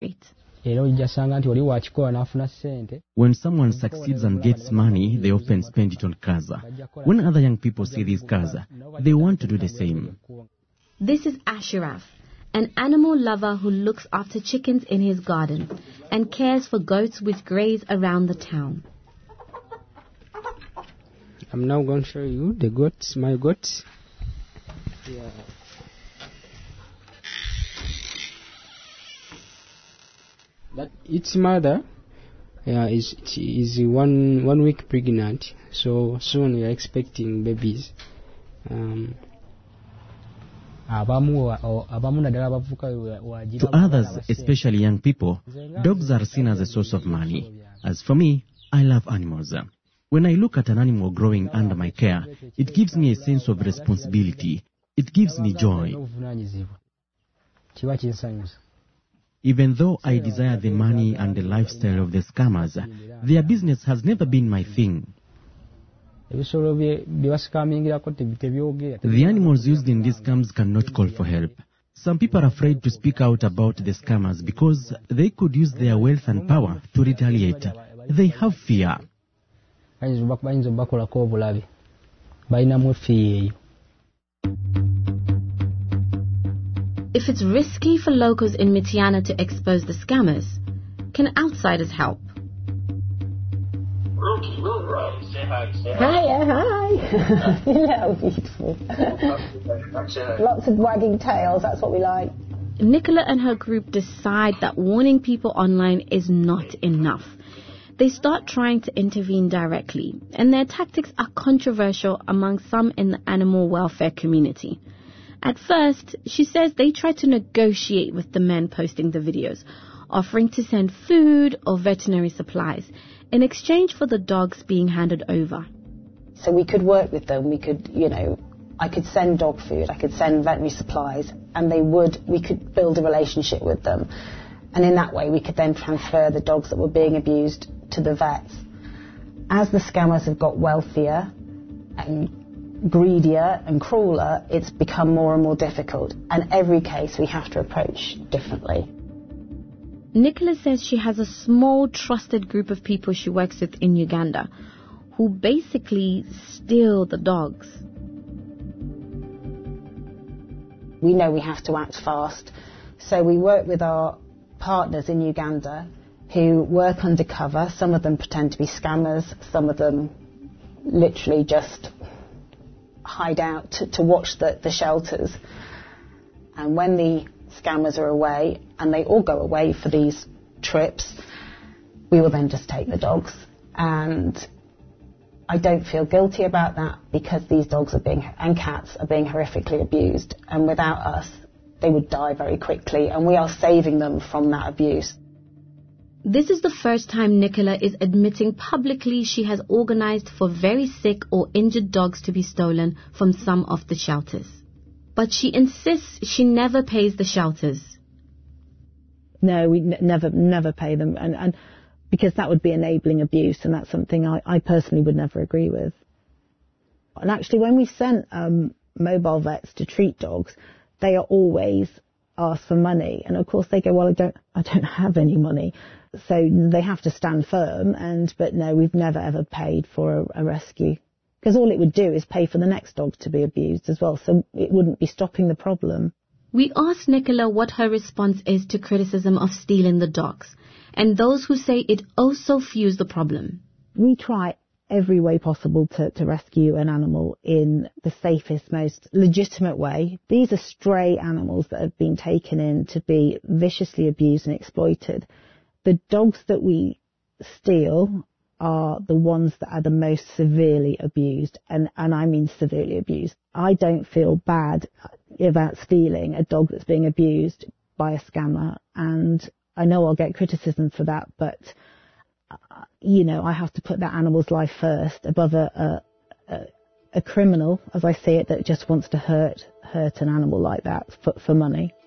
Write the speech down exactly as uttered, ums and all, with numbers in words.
When someone succeeds and gets money, they often spend it on cars. When other young people see these cars, they want to do the same. This is Ashraf, an animal lover who looks after chickens in his garden and cares for goats which graze around the town. I'm now going to show you the goats, my goats. Yeah. That its mother yeah, is is one one week pregnant, so soon we are expecting babies. Um, To others, especially young people, dogs are seen as a source of money. As for me, I love animals. When I look at an animal growing under my care, it gives me a sense of responsibility. It gives me joy. Even though I desire the money and the lifestyle of the scammers, their business has never been my thing. The animals used in these scams cannot call for help. Some people are afraid to speak out about the scammers because they could use their wealth and power to retaliate. They have fear. If it's risky for locals in Mityana to expose the scammers, can outsiders help? Hiya, hi. Hello, beautiful. Lots of wagging tails, that's what we like. Nicola and her group decide that warning people online is not enough. They start trying to intervene directly, and their tactics are controversial among some in the animal welfare community. At first, she says they try to negotiate with the men posting the videos, offering to send food or veterinary supplies in exchange for the dogs being handed over. So we could work with them, we could, you know, I could send dog food, I could send veterinary supplies, and they would, we could build a relationship with them. And in that way, we could then transfer the dogs that were being abused to the vets. As the scammers have got wealthier and greedier and crueler, it's become more and more difficult. And every case we have to approach differently. Nicola says she has a small, trusted group of people she works with in Uganda who basically steal the dogs. We know we have to act fast, so we work with our partners in Uganda who work undercover. Some of them pretend to be scammers, some of them literally just hide out to, to watch the, the shelters. And when the scammers are away, and they all go away for these trips, we will then just take the dogs. And I don't feel guilty about that because these dogs are being, and cats are being horrifically abused. And without us, they would die very quickly, and we are saving them from that abuse. This is the first time Nicola is admitting publicly she has organized for very sick or injured dogs to be stolen from some of the shelters. But she insists she never pays the shelters. No, we n- never never pay them, and, and because that would be enabling abuse, and that's something I, I personally would never agree with. And actually, when we sent um, mobile vets to treat dogs, they are always asked for money, and of course they go, well, I don't, I don't have any money, so they have to stand firm. And but no, we've never ever paid for a, a rescue, because all it would do is pay for the next dog to be abused as well, so it wouldn't be stopping the problem. We asked Nicola what her response is to criticism of stealing the dogs, and those who say it also fuels the problem. We try every way possible to, to rescue an animal in the safest, most legitimate way. These are stray animals that have been taken in to be viciously abused and exploited. The dogs that we steal are the ones that are the most severely abused, and, and I mean severely abused. I don't feel bad about stealing a dog that's being abused by a scammer, and I know I'll get criticism for that, but uh, you know, I have to put that animal's life first above a, a, a, a criminal, as I see it, that just wants to hurt hurt an animal like that for, for money.